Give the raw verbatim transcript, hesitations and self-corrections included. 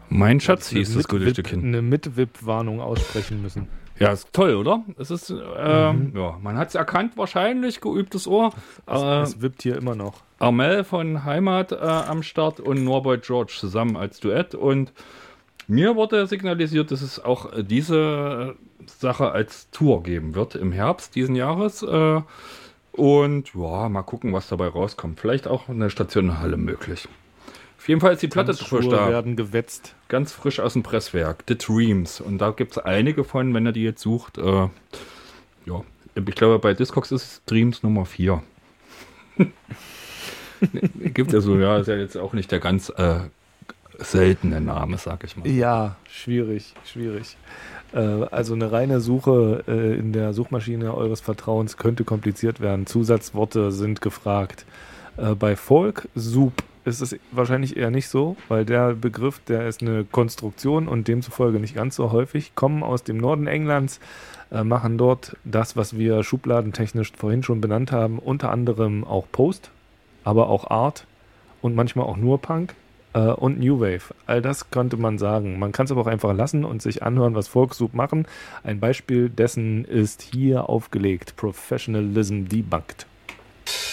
Mein Schatz Eine hieß das gute Mit-Wip- Stückchen. Eine Mit-Wip-Warnung aussprechen müssen. Ja, ist toll, oder? Es ist, äh, mhm. ja, man hat es erkannt, wahrscheinlich, geübtes Ohr. Es, äh, es wippt hier immer noch. Armel von Heimat äh, am Start und Norboy George zusammen als Duett. Und mir wurde signalisiert, dass es auch äh, diese Sache als Tour geben wird im Herbst diesen Jahres. Äh, und ja, mal gucken, was dabei rauskommt. Vielleicht auch eine Station in der Halle möglich. Auf jeden Fall ist die Platte frisch da. werden gewetzt. Ganz frisch aus dem Presswerk. The Dreams. Und da gibt es einige von, wenn ihr die jetzt sucht. Äh, ja, ich glaube, bei Discogs ist es Dreams Nummer vier. Gibt ja so, ja, ist ja jetzt auch nicht der ganz äh, seltene Name, sag ich mal. Ja, schwierig, schwierig. Äh, also eine reine Suche äh, in der Suchmaschine eures Vertrauens könnte kompliziert werden. Zusatzworte sind gefragt. Äh, bei Folk, Soup ist es wahrscheinlich eher nicht so, weil der Begriff, der ist eine Konstruktion und demzufolge nicht ganz so häufig, kommen aus dem Norden Englands, äh, machen dort das, was wir schubladentechnisch vorhin schon benannt haben, unter anderem auch Post, aber auch Art und manchmal auch nur Punk äh, und New Wave. All das könnte man sagen. Man kann es aber auch einfach lassen und sich anhören, was Folksoup machen. Ein Beispiel dessen ist hier aufgelegt. Professionalism Debunked.